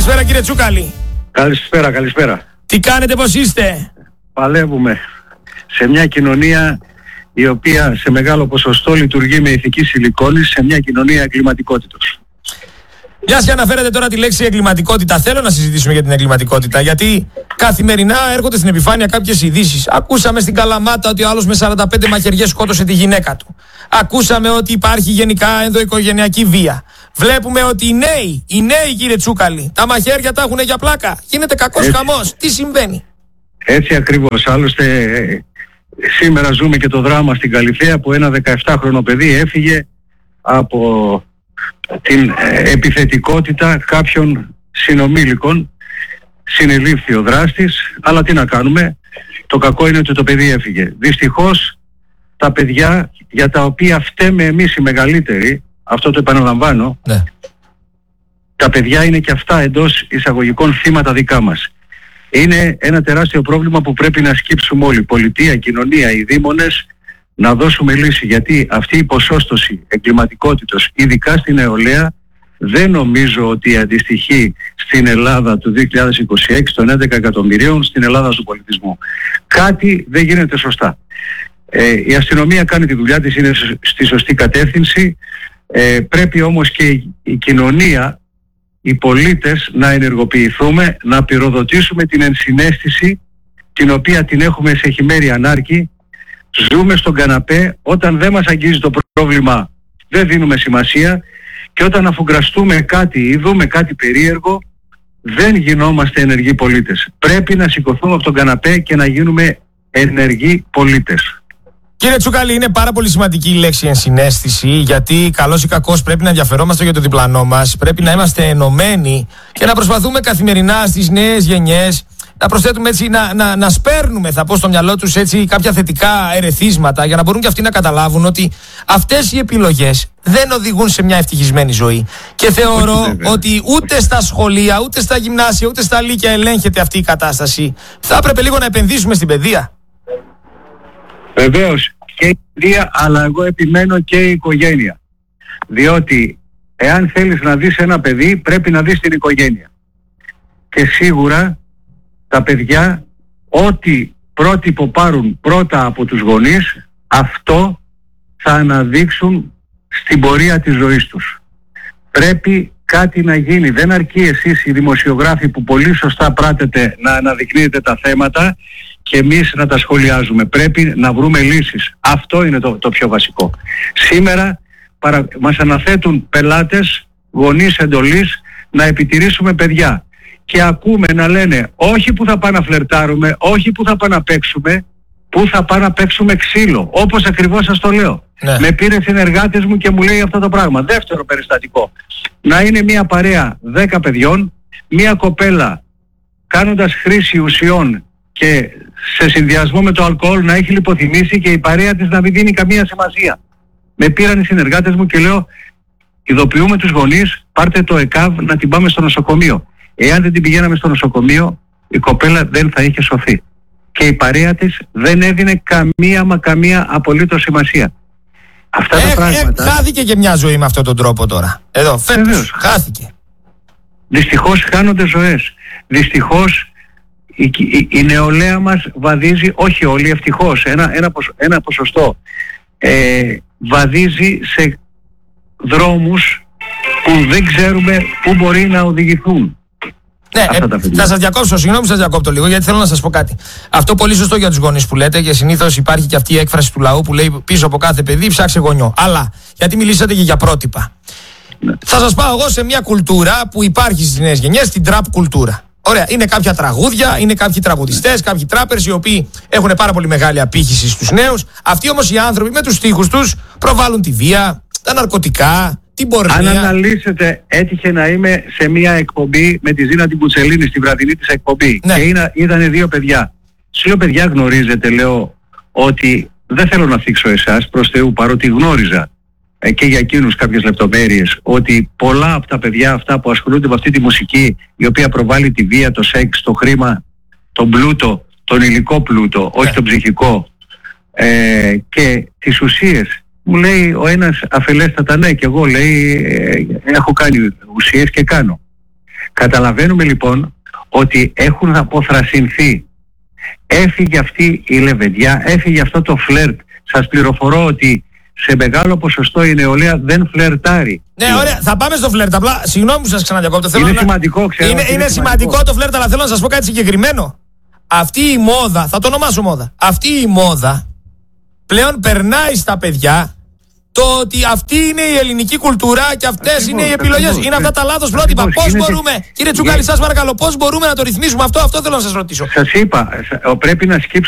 Καλησπέρα κύριε Τσούκαλη. Καλησπέρα. Τι κάνετε, πώς είστε? Παλεύουμε σε μια κοινωνία η οποία σε μεγάλο ποσοστό λειτουργεί με ηθική σιλικόνη, σε μια κοινωνία εγκληματικότητος. Μιας και αναφέρετε τώρα τη λέξη εγκληματικότητα, θέλω να συζητήσουμε για την εγκληματικότητα. Γιατί καθημερινά έρχονται στην επιφάνεια κάποιες ειδήσεις. Ακούσαμε στην Καλαμάτα ότι ο άλλος με 45 μαχαιριές σκότωσε τη γυναίκα του. Ακούσαμε ότι υπάρχει γενικά ενδοοικογενειακή βία. Βλέπουμε ότι οι νέοι κύριε Τσούκαλη, τα μαχαίρια τα έχουν για πλάκα. Γίνεται κακός χαμός. Τι συμβαίνει? Έτσι ακριβώς. Άλλωστε σήμερα ζούμε και το δράμα στην Καλυθέα που ένα 17χρονο παιδί έφυγε από την επιθετικότητα κάποιων συνομήλικων. Συνελήφθη ο δράστης, αλλά τι να κάνουμε, το κακό είναι ότι το παιδί έφυγε. Δυστυχώς τα παιδιά για τα οποία φταίμε εμείς οι μεγαλύτεροι, αυτό το επαναλαμβάνω, ναι, τα παιδιά είναι και αυτά εντός εισαγωγικών θύματα δικά μας. Είναι ένα τεράστιο πρόβλημα που πρέπει να σκύψουμε όλοι, πολιτεία, κοινωνία, οι δήμονες, να δώσουμε λύση, γιατί αυτή η ποσόστοση εγκληματικότητος, ειδικά στην νεολαία, δεν νομίζω ότι αντιστοιχεί στην Ελλάδα του 2026 των 11 εκατομμυρίων στην Ελλάδα του πολιτισμού. Κάτι δεν γίνεται σωστά. Η αστυνομία κάνει τη δουλειά της, είναι στη σωστή κατεύθυνση. Πρέπει όμως και η κοινωνία, οι πολίτες να ενεργοποιηθούμε, να πυροδοτήσουμε την ενσυναίσθηση την οποία την έχουμε σε χειμέρι ανάρκη. Ζούμε στον καναπέ, όταν δεν μας αγγίζει το πρόβλημα δεν δίνουμε σημασία και όταν αφουγκραστούμε κάτι ή δούμε κάτι περίεργο δεν γινόμαστε ενεργοί πολίτες. Πρέπει να σηκωθούμε από τον καναπέ και να γίνουμε ενεργοί πολίτες. Κύριε Τσούκαλη, είναι πάρα πολύ σημαντική η λέξη ενσυναίσθηση, γιατί καλώς ή κακώς πρέπει να ενδιαφερόμαστε για το διπλανό μας, πρέπει να είμαστε ενωμένοι και να προσπαθούμε καθημερινά στις νέες γενιές να προσθέτουμε έτσι, να σπέρνουμε, θα πω, στο μυαλό τους έτσι κάποια θετικά ερεθίσματα για να μπορούν και αυτοί να καταλάβουν ότι αυτές οι επιλογές δεν οδηγούν σε μια ευτυχισμένη ζωή. Και θεωρώ ότι ούτε στα σχολεία, ούτε στα γυμνάσια, ούτε στα λύκεια ελέγχεται αυτή η κατάσταση. Θα έπρεπε λίγο να επενδύσουμε στην παιδεία. Βεβαίως και η παιδεία, αλλά εγώ επιμένω και η οικογένεια. Διότι εάν θέλεις να δεις ένα παιδί πρέπει να δεις την οικογένεια. Και σίγουρα τα παιδιά, ό,τι πρότυπο πάρουν πρώτα από τους γονείς, αυτό θα αναδείξουν στην πορεία της ζωής τους. Πρέπει κάτι να γίνει. Δεν αρκεί εσείς οι δημοσιογράφοι που πολύ σωστά πράτετε να αναδεικνύετε τα θέματα και εμείς να τα σχολιάζουμε. Πρέπει να βρούμε λύσεις. Αυτό είναι το πιο βασικό. Σήμερα μας αναθέτουν πελάτες, γονείς εντολής, να επιτηρήσουμε παιδιά. Και ακούμε να λένε όχι που θα πάμε να φλερτάρουμε, όχι που θα πάμε να παίξουμε, που θα πάμε να παίξουμε ξύλο. Όπως ακριβώς σας το λέω. Ναι. Με πήρε συνεργάτες μου και μου λέει αυτό το πράγμα. Δεύτερο περιστατικό. Να είναι μια παρέα 10 παιδιών, μια κοπέλα κάνοντας χρήση ουσιών και σε συνδυασμό με το αλκοόλ να έχει λιποθυμήσει και η παρέα της να μην δίνει καμία σημασία. Με πήραν οι συνεργάτες μου και λέω ειδοποιούμε τους γονείς, πάρτε το ΕΚΑΒ να την πάμε στο νοσοκομείο. Εάν δεν την πηγαίναμε στο νοσοκομείο, η κοπέλα δεν θα είχε σωθεί. Και η παρέα της δεν έδινε καμία απολύτως σημασία. Αυτά τα πράγματα... Χάθηκε και μια ζωή με αυτόν τον τρόπο τώρα. Εδώ, φέτος, χάθηκε. Δυστυχώς χάνονται ζωές. Δυστυχώς η νεολαία μας βαδίζει, όχι όλοι, ευτυχώς, ένα ποσοστό, βαδίζει σε δρόμους που δεν ξέρουμε πού μπορεί να οδηγηθούν. Ναι, θα σας διακόψω, συγγνώμη σας διακόπτω λίγο, γιατί θέλω να σας πω κάτι. Αυτό πολύ σωστό για τους γονείς που λέτε και συνήθως υπάρχει και αυτή η έκφραση του λαού που λέει πίσω από κάθε παιδί ψάξε γονιό. Αλλά, γιατί μιλήσατε και για πρότυπα. Ναι. Θα σας πάω εγώ σε μια κουλτούρα που υπάρχει στις νέες γενιές, την τραπ κουλτούρα. Ωραία, είναι κάποια τραγούδια, είναι κάποιοι τραγουδιστές, κάποιοι τράπερς οι οποίοι έχουν πάρα πολύ μεγάλη απήχηση στους νέους. Αυτοί όμως οι άνθρωποι με τους στίχους τους προβάλλουν τη βία, τα ναρκωτικά. Αν αναλύσετε, έτυχε να είμαι σε μια εκπομπή με τη Ζήνα την Κουτσελίνη στη βραδινή της εκπομπή. Ναι. Και είδανε 2 παιδιά. Σε 2 παιδιά γνωρίζετε, λέω, ότι δεν θέλω να θίξω εσάς προς Θεού, παρότι γνώριζα και για εκείνους κάποιες λεπτομέρειες, ότι πολλά από τα παιδιά αυτά που ασχολούνται με αυτή τη μουσική, η οποία προβάλλει τη βία, το σεξ, το χρήμα, τον πλούτο, τον υλικό πλούτο, όχι τον ψυχικό, και τις ουσίες. Μου λέει ο ένας αφελέστατα, ναι, και εγώ, λέει, έχω κάνει ουσίες και κάνω. Καταλαβαίνουμε λοιπόν ότι έχουν αποθρασινθεί. Έφυγε αυτή η λεβεντιά, έφυγε αυτό το φλερτ. Σας πληροφορώ ότι σε μεγάλο ποσοστό η νεολαία δεν φλερτάρει. Ναι, ωραία, θα πάμε στο φλερτ. Απλά, συγγνώμη που σας ξαναδιακόπτω. Είναι σημαντικό, ξέρω. Είναι σημαντικό το φλερτ, αλλά θέλω να σας πω κάτι συγκεκριμένο. Αυτή η μόδα, θα το ονομάσω μόδα. Αυτή η μόδα πλέον περνάει στα παιδιά το ότι αυτή είναι η ελληνική κουλτούρα και αυτές είναι οι επιλογές. Είναι αυτά τα λάθος πρότυπα. Πώς μπορούμε, κύριε Τσουκάλη, σας παρακαλώ, πώς μπορούμε να το ρυθμίσουμε αυτό? Αυτό θέλω να σας ρωτήσω. Σας είπα, πρέπει να σκύψουμε